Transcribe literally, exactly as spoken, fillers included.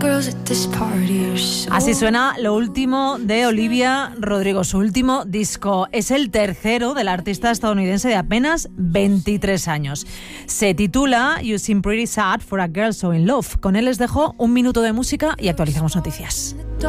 Así suena lo último de Olivia Rodrigo, su último disco. Es el tercero del artista estadounidense de apenas veintitrés años. Se titula You Seem Pretty Sad for a Girl So In Love. Con él les dejo un minuto de música y actualizamos noticias.